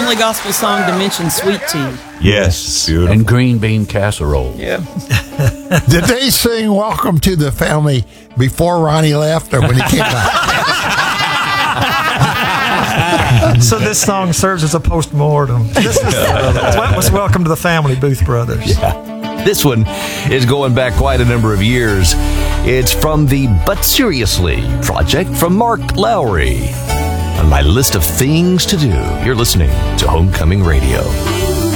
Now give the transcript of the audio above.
only gospel song to mention sweet tea. Yes. Beautiful. And green bean casserole. Yeah. Did they sing Welcome to the Family before Ronnie left or when he came back? So this song serves as a postmortem. This is what was Welcome to the Family, Booth Brothers. Yeah. This one is going back quite a number of years. It's from the But Seriously project from Mark Lowry. On my list of things to do, you're listening to Homecoming Radio.